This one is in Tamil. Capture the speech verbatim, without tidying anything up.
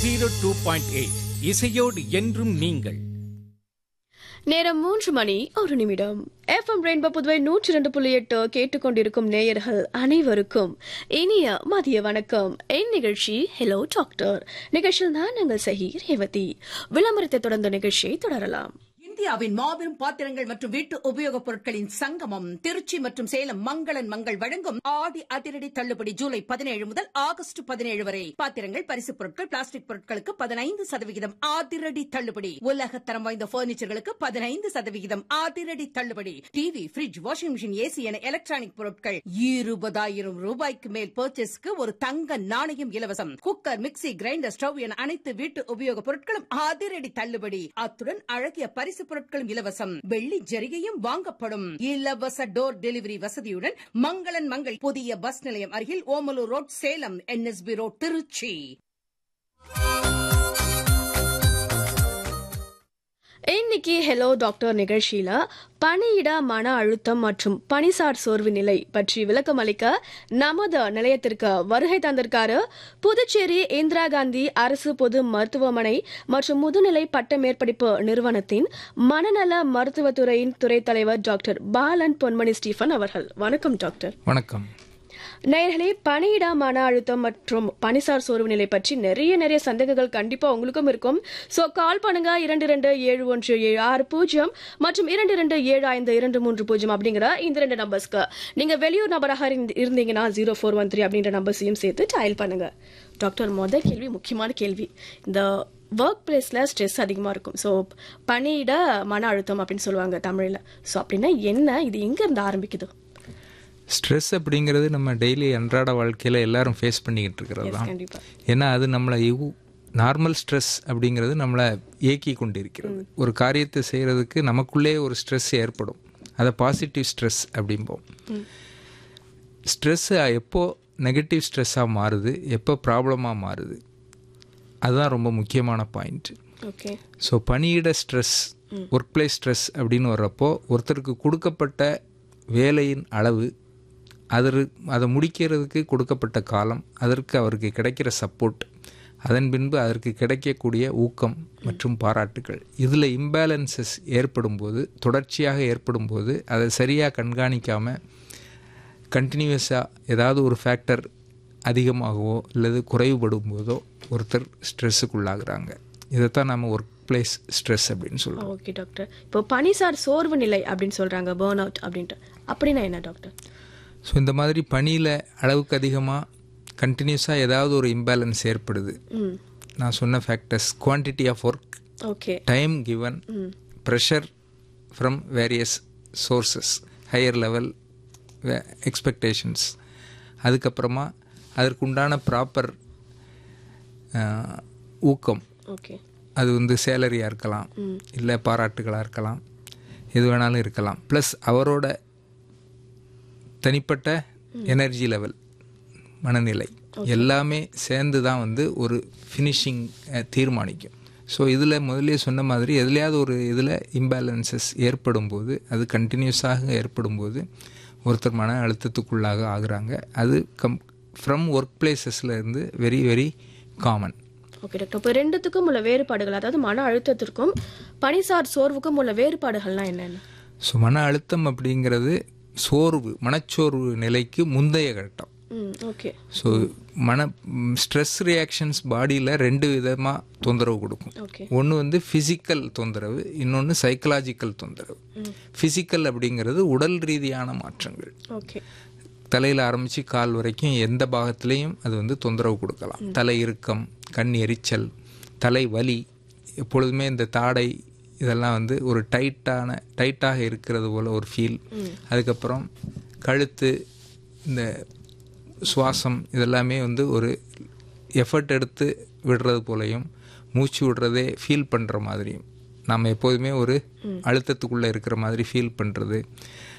ஜீரோ டூ பாயிண்ட் எயிட் இசையோடு என்றும் நீங்கள். நேரம் மூன்று மணி ஒரு நிமிடம். எஃப்எம் ரெயின்போ புதுவை நூற்றி இரண்டு புள்ளி எட்டு கேட்டுக்கொண்டிருக்கும் நேயர்கள் அனைவருக்கும் இனிய மதிய வணக்கம். என் நிகழ்ச்சி ஹலோ டாக்டர் நிகழ்ச்சியில் தான் நாங்கள் சஹி ரேவதி. விளம்பரத்தை தொடர்ந்த நிகழ்ச்சியை தொடரலாம். இந்தியாவின் மாபெரும் பாத்திரங்கள் மற்றும் வீட்டு உபயோகப் பொருட்களின் சங்கமம் திருச்சி மற்றும் சேலம் மங்களன் மங்கள் வழங்கும் ஆடி அதிரடி தள்ளுபடி ஜூலை பதினேழு முதல் ஆகஸ்ட் பதினேழு வரை. பாத்திரங்கள், பரிசுப் பொருட்கள், பிளாஸ்டிக் பொருட்களுக்கு பதினைந்து சதவிகிதம் அதிரடி தள்ளுபடி. உலகத்தரம் வாய்ந்த பர்னிச்சர்களுக்கு பதினைந்து சதவிகிதம் அதிரடி தள்ளுபடி. TV, bridge, washing machine, AC என எலக்ட்ரானிக் பொருட்கள் இருபதாயிரம் ரூபாய்க்கு மேல் பர்ச்சேஸ்க்கு ஒரு தங்க நாணயம் இலவசம். குக்கர், மிக்சி, கிரைண்டர், ஸ்டவ் என அனைத்து வீட்டு உபயோகப் பொருட்களும் அதிரடி தள்ளுபடி. அத்துடன் அழகிய பரிசு பொருட்களும் இலவசம். வெள்ளி ஜரிகையும் வாங்கப்படும். இலவச டோர் டெலிவரி வசதியுடன் மங்களன் மங்கள் புதிய பஸ் நிலையம் அருகில் Omalur road, Salem. NSP road, Trichy. இன்னைக்கு ஹலோ டாக்டர் நிகழ்ச்சியில பணியிட மன அழுத்தம் மற்றும் பணிசார் சோர்வு நிலை பற்றி விளக்கம் அளிக்க நமது நிலையத்திற்கு வருகை தந்திருக்காரு புதுச்சேரி இந்திரா காந்தி அரசு பொது மருத்துவமனை மற்றும் முதுநிலை பட்ட மேற்படிப்பு நிறுவனத்தின் மனநல மருத்துவத்துறையின் துறை தலைவர் டாக்டர் பாலன் பொன்மணி ஸ்டீபன் அவர்கள். வணக்கம் டாக்டர். வணக்கம். நேயர்களே, பணியிட மன அழுத்தம் மற்றும் பணிசார் சோர்வு நிலை பற்றி நிறைய நிறைய சந்தேகங்கள் கண்டிப்பா உங்களுக்கும் இருக்கும். சோ கால் பண்ணுங்க இரண்டு இரண்டு ஏழு ஒன்று ஏழு ஆறு பூஜ்ஜியம் மற்றும் இரண்டு இரண்டு ஏழு ஐந்து இரண்டு மூன்று பூஜ்ஜியம் அப்படிங்கிற இந்த ரெண்டு நம்பர்ஸ்க்கு. நீங்க வெளியூர் நபராக இருந்தீங்கன்னா ஜீரோ ஃபோர் ஒன் த்ரீ அப்படின்ற நம்பர்ஸையும் சேர்த்து டயல் பண்ணுங்க. டாக்டர், முதல் கேள்வி முக்கியமான கேள்வி. இந்த ஒர்க் பிளேஸ்ல ஸ்ட்ரெஸ் அதிகமா இருக்கும். ஸோ பணியிட மன அழுத்தம் அப்படின்னு சொல்லுவாங்க தமிழ்ல. ஸோ அப்படின்னா என்ன, இது எங்க இருந்து ஆரம்பிக்குது? ஸ்ட்ரெஸ் அப்படிங்கிறது நம்ம டெய்லி அன்றாட வாழ்க்கையில் எல்லாரும் ஃபேஸ் பண்ணிக்கிட்டு இருக்கிறது தான். ஏன்னா அது நம்மளை நார்மல் ஸ்ட்ரெஸ் அப்படிங்கிறது நம்மளை இயக்கி கொண்டு இருக்கிறது. ஒரு காரியத்தை செய்கிறதுக்கு நமக்குள்ளே ஒரு ஸ்ட்ரெஸ் ஏற்படும். அதை பாசிட்டிவ் ஸ்ட்ரெஸ் அப்படிம்போம். ஸ்ட்ரெஸ்ஸு எப்போ நெகட்டிவ் ஸ்ட்ரெஸ்ஸாக மாறுது, எப்போ ப்ராப்ளமாக மாறுது, அதுதான் ரொம்ப முக்கியமான பாயிண்ட். ஓகே. ஸோ பணியிட ஸ்ட்ரெஸ், ஒர்க் பிளேஸ் ஸ்ட்ரெஸ் அப்படின்னு வர்றப்போ ஒருத்தருக்கு கொடுக்கப்பட்ட வேலையின் அளவு, அதற்கு அதை முடிக்கிறதுக்கு கொடுக்கப்பட்ட காலம், அதற்கு அவருக்கு கிடைக்கிற சப்போர்ட், அதன் பின்பு அதற்கு கிடைக்கக்கூடிய ஊக்கம் மற்றும் பாராட்டுகள், இதில் இம்பேலன்சஸ் ஏற்படும் போது, தொடர்ச்சியாக ஏற்படும் போது அதை சரியாக கண்காணிக்காமல் கண்டினியூஸாக ஏதாவது ஒரு ஃபேக்டர் அதிகமாகவோ அல்லது குறைவுபடும் போதோ ஒருத்தர் ஸ்ட்ரெஸ்ஸுக்குள்ளாகிறாங்க. இதைத்தான் நம்ம ஒர்க் பிளேஸ் ஸ்ட்ரெஸ் அப்படின்னு சொல்லுவோம். Okay doctor. இப்போ பணிசார் சோர்வு நிலை அப்படின்னு சொல்கிறாங்க, பேர்ன் அவுட் அப்படின்ட்டு. அப்படின்னா என்ன டாக்டர்? ஸோ இந்த மாதிரி பணியில் அளவுக்கு அதிகமாக கண்டினியூஸாக ஏதாவது ஒரு இம்பேலன்ஸ் ஏற்படுது. நான் சொன்ன factors quantity of work, okay, time given, pressure from various sources, higher level expectations, அதுக்கப்புறமா அதற்குண்டான ப்ராப்பர் ஊக்கம், ஓகே, அது வந்து சேலரியாக இருக்கலாம், இல்லை பாராட்டுகளாக இருக்கலாம், எது வேணாலும் இருக்கலாம். ப்ளஸ் அவரோட தனிப்பட்ட எனர்ஜி லெவல், மனநிலை எல்லாமே சேர்ந்து தான் வந்து ஒரு ஃபினிஷிங் தீர்மானிக்கும். ஸோ இதில் முதலே சொன்ன மாதிரி எதுலையாவது ஒரு இதில் இம்பேலன்சஸ் ஏற்படும் போது, அது கண்டினியூஸாக ஏற்படும் போது ஒருத்தர் மன அழுத்தத்துக்குள்ளாக ஆகுறாங்க. அது கம் ஃப்ரம் ஒர்க் பிளேசஸில் இருந்து very very common. Okay doctor. இப்போ ரெண்டுத்துக்கும் உள்ள வேறுபாடுகள், அதாவது மன அழுத்தத்திற்கும் பணிசார் சோர்வுக்கும் உள்ள வேறுபாடுகள்லாம் என்னென்ன? ஸோ மன அழுத்தம் அப்படிங்கிறது சோர்வு, மனச்சோர்வு நிலைக்கு முந்தைய கட்டம். ஓகே. ஸோ மன ஸ்ட்ரெஸ் ரியாக்ஷன்ஸ் பாடியில் ரெண்டு விதமாக தொந்தரவு கொடுக்கும். ஒன்று வந்து ஃபிசிக்கல் தொந்தரவு, இன்னொன்று சைக்கலாஜிக்கல் தொந்தரவு. ஃபிசிக்கல் அப்படிங்கிறது உடல் ரீதியான மாற்றங்கள். ஓகே. தலையில் ஆரம்பித்து கால் வரைக்கும் எந்த பாகத்திலையும் அது வந்து தொந்தரவு கொடுக்கலாம். தலை இறுக்கம், கண் எரிச்சல், தலை வலி, எப்பொழுதுமே இந்த தாடை இதெல்லாம் வந்து ஒரு டைட்டான டைட்டாக இருக்கிறது போல் ஒரு ஃபீல். அதுக்கப்புறம் கழுத்து, இந்த சுவாசம், இதெல்லாமே வந்து ஒரு எஃபர்ட் எடுத்து விடுறது போலையும், மூச்சு விடுறதே ஃபீல் பண்ணுற மாதிரியும், நம்ம எப்போதுமே ஒரு அழுத்தத்துக்குள்ளே இருக்கிற மாதிரி ஃபீல் பண்ணுறது.